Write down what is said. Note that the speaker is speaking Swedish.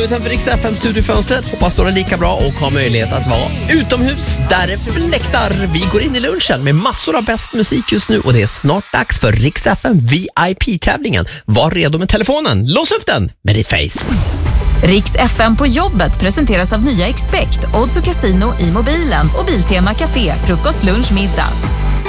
utanför Rix FM-studiofönstret. Hoppas det är lika bra och har möjlighet att vara utomhus där det fläktar. Vi går in i lunchen med massor av bäst musik just nu och det är snart dags för Rix FM VIP-tävlingen. Var redo med telefonen. Lås upp den med ditt face. Rix FM på jobbet presenteras av nya Expect, Odds och Casino i mobilen och Biltema Café, frukost, lunch, middag.